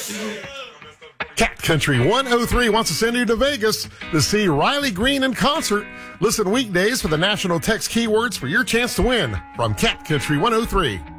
Cat Country 103 wants to send you to Vegas to see Riley Green in concert. Listen weekdays for the national text keywords for your chance to win from Cat Country 103.